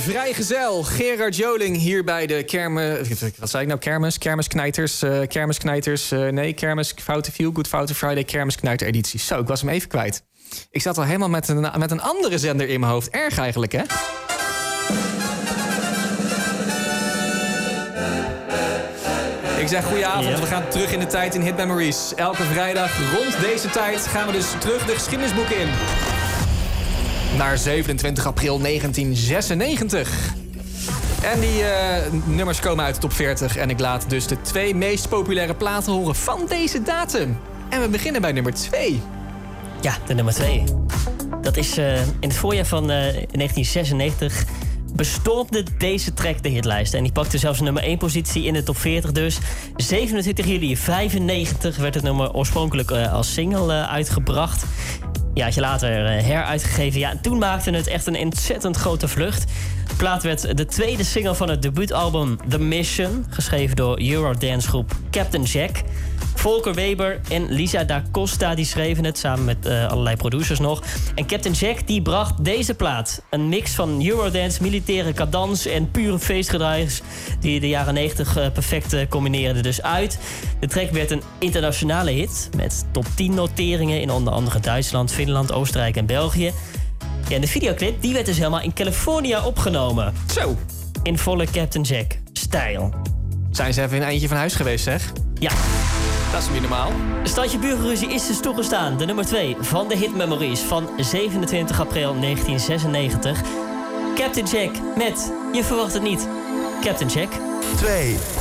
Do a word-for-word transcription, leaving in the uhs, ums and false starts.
vrijgezel Gerard Joling hier bij de kermis... Wat zei ik nou? Kermis? Kermisknijters? Uh, kermisknijters? Uh, nee, kermis... Foute Feel Good Foute Friday Kermisknijter editie. Zo, ik was hem even kwijt. Ik zat al helemaal met een, met een andere zender in mijn hoofd. Erg eigenlijk, hè? Ik zeg goedenavond, ja. We gaan terug in de tijd in Hit Memories. Elke vrijdag rond deze tijd gaan we dus terug de geschiedenisboeken in. Naar zevenentwintig april negentien zesennegentig. En die uh, nummers komen uit de top veertig. En ik laat dus de twee meest populaire platen horen van deze datum. En we beginnen bij nummer twee. Ja, de nummer twee. Dat is uh, in het voorjaar van uh, negentien zesennegentig... bestormde deze track de hitlijst. En die pakte zelfs nummer één positie in de top veertig dus. zevenentwintig juli vijfennegentig werd het nummer oorspronkelijk uh, als single uh, uitgebracht. Ja, had je later uh, heruitgegeven. Ja, en toen maakte het echt een ontzettend grote vlucht. De plaat werd de tweede single van het debuutalbum The Mission, geschreven door Eurodance-groep Captain Jack. Volker Weber en Lisa da Costa die schreven het, samen met uh, allerlei producers nog. En Captain Jack die bracht deze plaat. Een mix van Eurodance, militaire cadans en pure feestgedraaiers die de jaren negentig uh, perfect uh, combineerden dus uit. De track werd een internationale hit met top tien noteringen in onder andere Duitsland, Finland, Oostenrijk en België. Ja, en de videoclip die werd dus helemaal in Californië opgenomen. Zo. In volle Captain Jack-stijl. Zijn ze even een eindje van huis geweest, zeg? Ja. Dat is niet normaal. Standje Buurgeruzie is dus toegestaan. De nummer twee van de Hit Memories van zevenentwintig april negentien zesennegentig. Captain Jack met, je verwacht het niet, Captain Jack. twee.